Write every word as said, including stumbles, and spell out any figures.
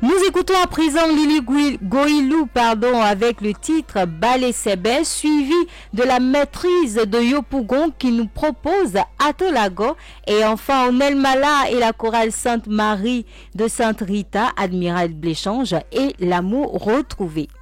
Nous écoutons à présent Lili Goïlou pardon, avec le titre Balé Sebe, suivi de la maîtrise de Yopougon qui nous propose Atolago, et enfin Onel Mala et la chorale Sainte Marie de Sainte Rita, Admiral Bléchange et L'amour retrouvé.